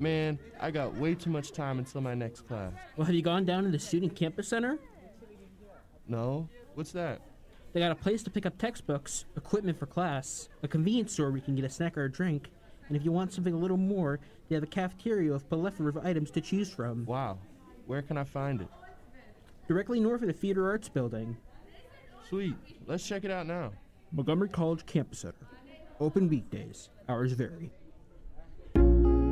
Man, I got way too much time until my next class. Well, have you gone down to the Student Campus Center? No? What's that? They got a place to pick up textbooks, equipment for class, a convenience store where you can get a snack or a drink, and if you want something a little more, they have a cafeteria with a plethora of items to choose from. Wow. Where can I find it? Directly north of the Theater Arts Building. Sweet. Let's check it out now. Montgomery College Campus Center. Open weekdays. Hours vary.